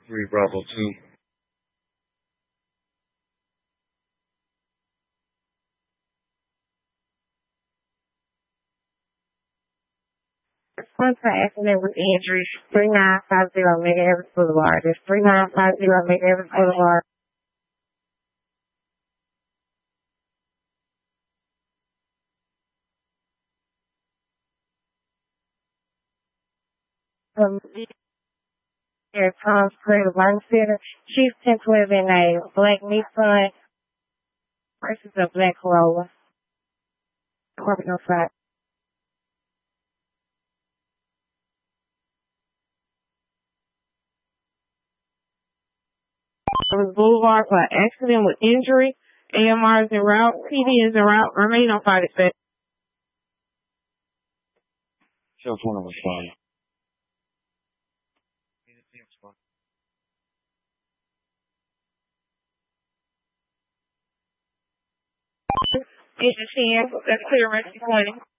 3 Bravo 2. Sponsor accident with injury, 3950 Mega Evans Boulevard. It's 3950 Mega Evans Boulevard. Here, Tom's Creative Learning Center. Chief 1012 in a black Nissan versus a black Corolla. Corporate no side. Boulevard for accident with injury. AMR is en route. PD is en route. Remain on fire set. Just one of us, fine. Get your 10. That's clear, Rescue 20.